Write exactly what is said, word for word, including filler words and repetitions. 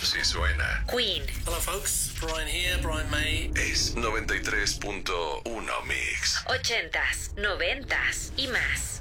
Si suena. Queen. Hello folks, Brian here, Brian May. Es noventa y tres punto uno Mix. Ochentas, noventas y más.